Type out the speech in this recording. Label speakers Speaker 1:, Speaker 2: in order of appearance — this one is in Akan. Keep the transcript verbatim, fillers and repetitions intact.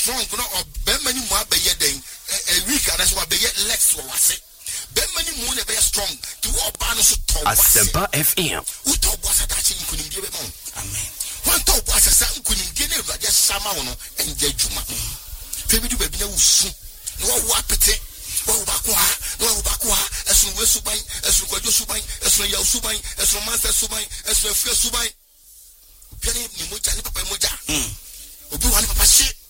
Speaker 1: strong no or be many more be yeden a week and that's what be yet lex was it be many more be strong to what ban so to
Speaker 2: Asempa F M
Speaker 1: uto boss that in kunim die be mo amen one to boss sa kunim die na urade sama wono enje djuma fe bi du ba bi na wusu no wo apete wo ba ko ha no wo ba ko ha esun we suban esun kwajo suban esun ya suban esun mansa suban esun afia suban bi ni moja ni papa moja mm obi wa ni papa she